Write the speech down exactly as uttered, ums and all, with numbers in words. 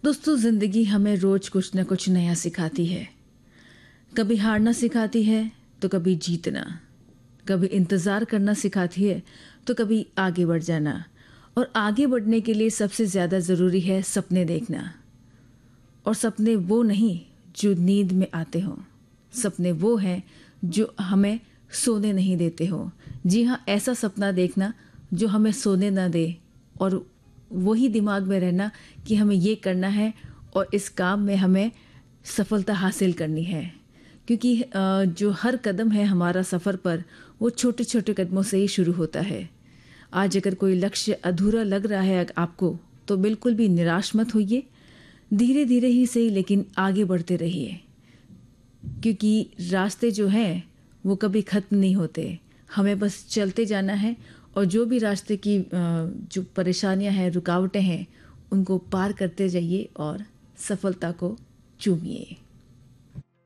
दोस्तों, ज़िंदगी हमें रोज़ कुछ न कुछ नया सिखाती है। कभी हारना सिखाती है तो कभी जीतना, कभी इंतज़ार करना सिखाती है तो कभी आगे बढ़ जाना। और आगे बढ़ने के लिए सबसे ज़्यादा ज़रूरी है सपने देखना। और सपने वो नहीं जो नींद में आते हों, सपने वो हैं जो हमें सोने नहीं देते हो। जी हाँ, ऐसा सपना देखना जो हमें सोने ना दे और वही दिमाग में रहना कि हमें ये करना है और इस काम में हमें सफलता हासिल करनी है। क्योंकि अ, जो हर कदम है हमारा सफ़र पर, वो छोटे छोटे कदमों से ही शुरू होता है। आज अगर कोई लक्ष्य अधूरा लग रहा है आपको, तो बिल्कुल भी निराश मत होइए। धीरे धीरे ही सही, लेकिन आगे बढ़ते रहिए, क्योंकि रास्ते जो हैं वो कभी ख़त्म नहीं होते। हमें बस चलते जाना है और जो भी रास्ते की अ, जो परेशानियां हैं, रुकावटें हैं, उनको पार करते जाइए और सफलता को चूमिए।